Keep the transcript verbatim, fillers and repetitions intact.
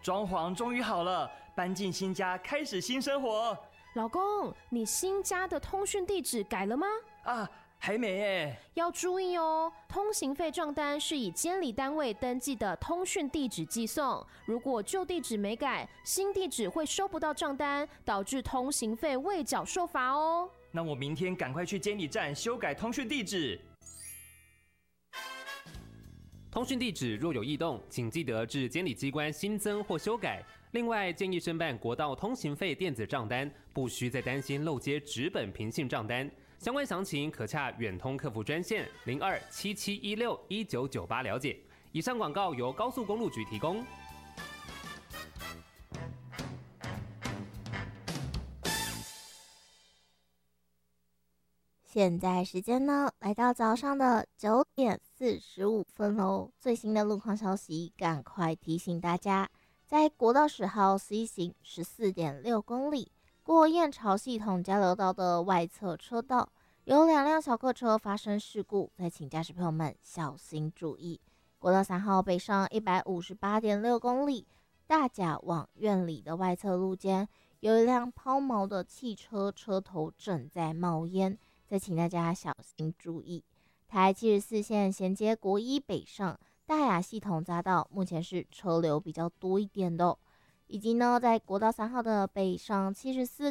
装潢终于好了，搬进新家，开始新生活。 老公，你新家的通讯地址改了吗？ 啊，还没耶。 要注意哦，通行费账单是以监理单位登记的通讯地址寄送，如果旧地址没改，新地址会收不到账单，导致通行费未缴受罚哦。 那我明天赶快去监理站修改通讯地址。 通讯地址若有异动，请记得至监理机关新增或修改。另外，建议申办国道通行费电子账单，不需再担心漏接纸本平信账单。相关详情可洽远通客服专线零二七七一六一九九八了解。以上广告由高速公路局提供。 现在时间呢，来到早上的九点四十五分喽。最新的路况消息，赶快提醒大家，在国道十号 C 型十四点六公里过燕巢系统交流道的外侧车道，有两辆小客车发生事故，再请驾驶朋友们小心注意。国道三号北上一百五十八点六公里大甲往苑里的外侧路肩，有一辆抛锚的汽车车头正在冒烟。再请大家小心注意，台七十四线衔接国一北上大雅系统匝道，目前是车流比较多一点的、哦，以及呢，在国道三号的北上七十四